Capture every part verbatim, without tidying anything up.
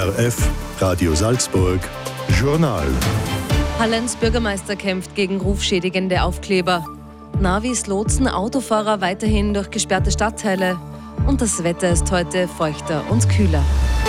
O R F, Radio Salzburg, Journal. Hallens Bürgermeister kämpft gegen rufschädigende Aufkleber. Navis lotsen Autofahrer weiterhin durch gesperrte Stadtteile. Und das Wetter ist heute feuchter und kühler.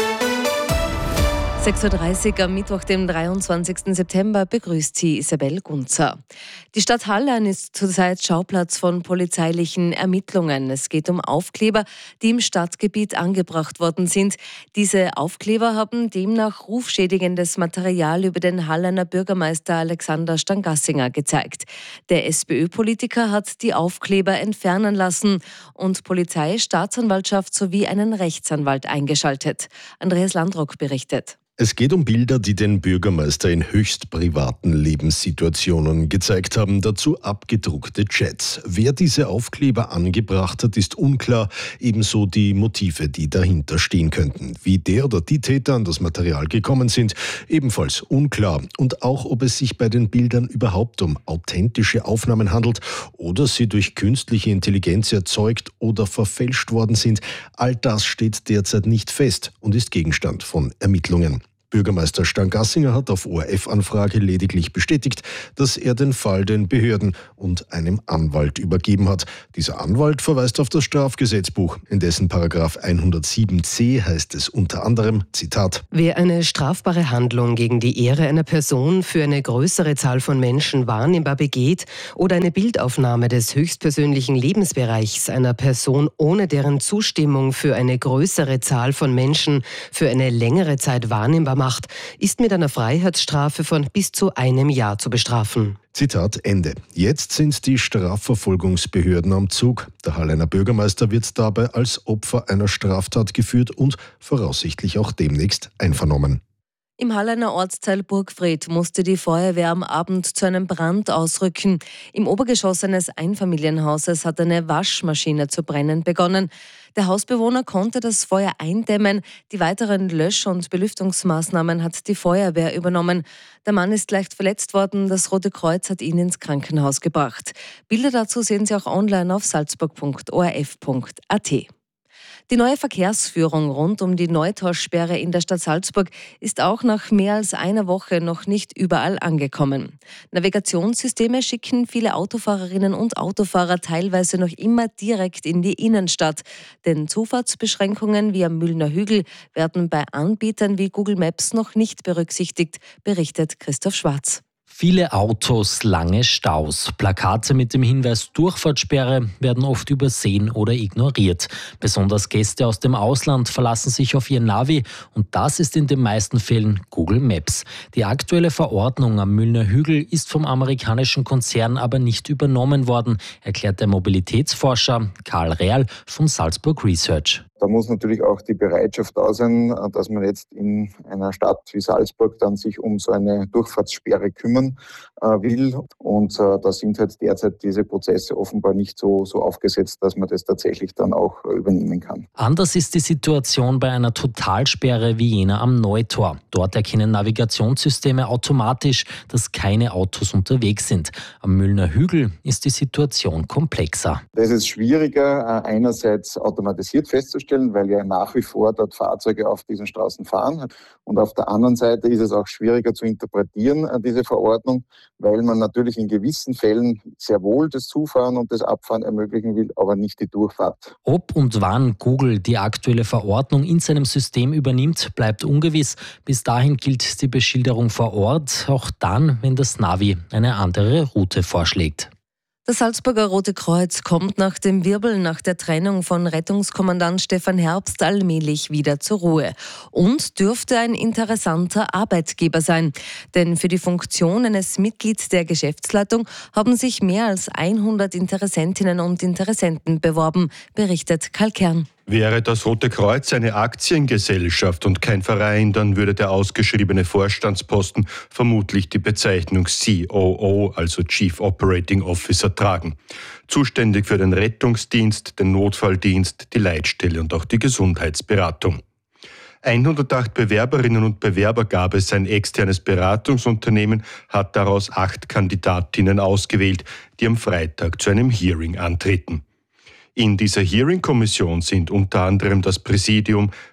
sechs Uhr dreißig am Mittwoch, dem dreiundzwanzigsten September, begrüßt sie Isabel Gunzer. Die Stadt Hallen ist zurzeit Schauplatz von polizeilichen Ermittlungen. Es geht um Aufkleber, die im Stadtgebiet angebracht worden sind. Diese Aufkleber haben demnach rufschädigendes Material über den Hallener Bürgermeister Alexander Stangassinger gezeigt. Der SPÖ-Politiker hat die Aufkleber entfernen lassen und Polizei, Staatsanwaltschaft sowie einen Rechtsanwalt eingeschaltet. Andreas Landrock berichtet. Es geht um Bilder, die den Bürgermeister in höchst privaten Lebenssituationen gezeigt haben, dazu abgedruckte Chats. Wer diese Aufkleber angebracht hat, ist unklar, ebenso die Motive, die dahinter stehen könnten. Wie der oder die Täter an das Material gekommen sind, ebenfalls unklar. Und auch, ob es sich bei den Bildern überhaupt um authentische Aufnahmen handelt oder sie durch künstliche Intelligenz erzeugt oder verfälscht worden sind, all das steht derzeit nicht fest und ist Gegenstand von Ermittlungen. Bürgermeister Stangassinger hat auf O R F-Anfrage lediglich bestätigt, dass er den Fall den Behörden und einem Anwalt übergeben hat. Dieser Anwalt verweist auf das Strafgesetzbuch. In dessen Paragraph hundertsieben c heißt es unter anderem, Zitat: Wer eine strafbare Handlung gegen die Ehre einer Person für eine größere Zahl von Menschen wahrnehmbar begeht oder eine Bildaufnahme des höchstpersönlichen Lebensbereichs einer Person ohne deren Zustimmung für eine größere Zahl von Menschen für eine längere Zeit wahrnehmbar macht, macht, ist mit einer Freiheitsstrafe von bis zu einem Jahr zu bestrafen. Zitat Ende. Jetzt sind die Strafverfolgungsbehörden am Zug. Der Hallener Bürgermeister wird dabei als Opfer einer Straftat geführt und voraussichtlich auch demnächst einvernommen. Im Hallener Ortsteil Burgfried musste die Feuerwehr am Abend zu einem Brand ausrücken. Im Obergeschoss eines Einfamilienhauses hat eine Waschmaschine zu brennen begonnen. Der Hausbewohner konnte das Feuer eindämmen. Die weiteren Lösch- und Belüftungsmaßnahmen hat die Feuerwehr übernommen. Der Mann ist leicht verletzt worden. Das Rote Kreuz hat ihn ins Krankenhaus gebracht. Bilder dazu sehen Sie auch online auf salzburg punkt o r f punkt a t. Die neue Verkehrsführung rund um die Neutorssperre in der Stadt Salzburg ist auch nach mehr als einer Woche noch nicht überall angekommen. Navigationssysteme schicken viele Autofahrerinnen und Autofahrer teilweise noch immer direkt in die Innenstadt. Denn Zufahrtsbeschränkungen wie am Mühlner Hügel werden bei Anbietern wie Google Maps noch nicht berücksichtigt, berichtet Christoph Schwarz. Viele Autos, lange Staus. Plakate mit dem Hinweis Durchfahrtssperre werden oft übersehen oder ignoriert. Besonders Gäste aus dem Ausland verlassen sich auf ihr Navi und das ist in den meisten Fällen Google Maps. Die aktuelle Verordnung am Mühlner Hügel ist vom amerikanischen Konzern aber nicht übernommen worden, erklärt der Mobilitätsforscher Karl Real von Salzburg Research. Da muss natürlich auch die Bereitschaft da sein, dass man jetzt in einer Stadt wie Salzburg dann sich um so eine Durchfahrtssperre kümmern äh, will. Und äh, da sind halt derzeit diese Prozesse offenbar nicht so, so aufgesetzt, dass man das tatsächlich dann auch äh, übernehmen kann. Anders ist die Situation bei einer Totalsperre wie jener am Neutor. Dort erkennen Navigationssysteme automatisch, dass keine Autos unterwegs sind. Am Mühlner Hügel ist die Situation komplexer. Das ist schwieriger, äh, einerseits automatisiert festzustellen, weil ja nach wie vor dort Fahrzeuge auf diesen Straßen fahren. Und auf der anderen Seite ist es auch schwieriger zu interpretieren, diese Verordnung, weil man natürlich in gewissen Fällen sehr wohl das Zufahren und das Abfahren ermöglichen will, aber nicht die Durchfahrt. Ob und wann Google die aktuelle Verordnung in seinem System übernimmt, bleibt ungewiss. Bis dahin gilt die Beschilderung vor Ort, auch dann, wenn das Navi eine andere Route vorschlägt. Das Salzburger Rote Kreuz kommt nach dem Wirbel nach der Trennung von Rettungskommandant Stefan Herbst allmählich wieder zur Ruhe und dürfte ein interessanter Arbeitgeber sein. Denn für die Funktion eines Mitglieds der Geschäftsleitung haben sich mehr als hundert Interessentinnen und Interessenten beworben, berichtet Karl Kern. Wäre das Rote Kreuz eine Aktiengesellschaft und kein Verein, dann würde der ausgeschriebene Vorstandsposten vermutlich die Bezeichnung C O O, also Chief Operating Officer, tragen. Zuständig für den Rettungsdienst, den Notfalldienst, die Leitstelle und auch die Gesundheitsberatung. hundertacht Bewerberinnen und Bewerber gab es. Ein externes Beratungsunternehmen hat daraus acht Kandidatinnen ausgewählt, die am Freitag zu einem Hearing antreten. In dieser Hearing-Kommission sind unter anderem das Präsidium,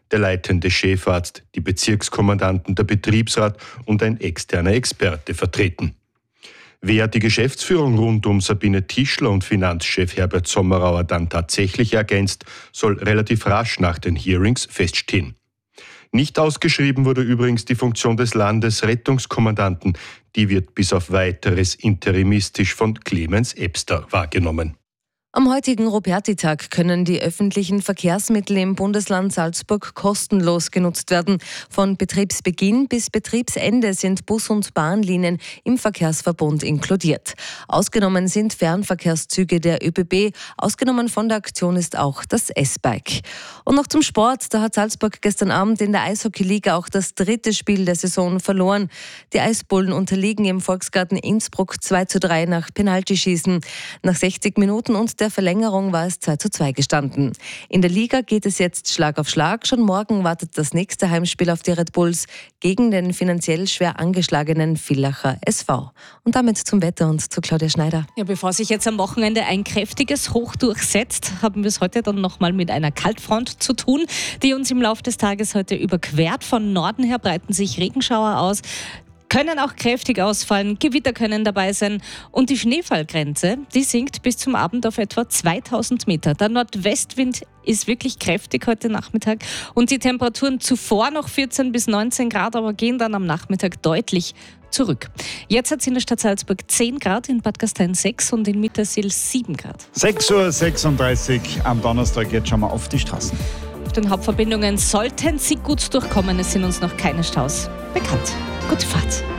der leitende Chefarzt, die Bezirkskommandanten, der Betriebsrat und ein externer Experte vertreten. Wer die Geschäftsführung rund um Sabine Tischler und Finanzchef Herbert Sommerauer dann tatsächlich ergänzt, soll relativ rasch nach den Hearings feststehen. Nicht ausgeschrieben wurde übrigens die Funktion des Landesrettungskommandanten. Die wird bis auf Weiteres interimistisch von Clemens Ebster wahrgenommen. Am heutigen Ruperti-Tag können die öffentlichen Verkehrsmittel im Bundesland Salzburg kostenlos genutzt werden. Von Betriebsbeginn bis Betriebsende sind Bus- und Bahnlinien im Verkehrsverbund inkludiert. Ausgenommen sind Fernverkehrszüge der ÖBB. Ausgenommen von der Aktion ist auch das S-Bike. Und noch zum Sport. Da hat Salzburg gestern Abend in der Eishockey-Liga auch das dritte Spiel der Saison verloren. Die Eisbullen unterliegen im Volksgarten Innsbruck zwei zu drei nach Penaltyschießen. Nach sechzig Minuten und der Verlängerung war es zwei zu zwei gestanden. In der Liga geht es jetzt Schlag auf Schlag. Schon morgen wartet das nächste Heimspiel auf die Red Bulls gegen den finanziell schwer angeschlagenen Villacher S V. Und damit zum Wetter und zu Claudia Schneider. Ja, bevor sich jetzt am Wochenende ein kräftiges Hoch durchsetzt, haben wir es heute dann nochmal mit einer Kaltfront zu tun, die uns im Laufe des Tages heute überquert. Von Norden her breiten sich Regenschauer aus, können auch kräftig ausfallen, Gewitter können dabei sein und die Schneefallgrenze, die sinkt bis zum Abend auf etwa zweitausend Meter. Der Nordwestwind ist wirklich kräftig heute Nachmittag und die Temperaturen zuvor noch vierzehn bis neunzehn Grad, aber gehen dann am Nachmittag deutlich zurück. Jetzt hat es in der Stadt Salzburg zehn Grad, in Bad Gastein sechs und in Mittersill sieben Grad. sechs Uhr sechsunddreißig am Donnerstag, jetzt schauen wir auf die Straßen. Auf den Hauptverbindungen sollten Sie gut durchkommen, es sind uns noch keine Staus bekannt. Gute Fahrt.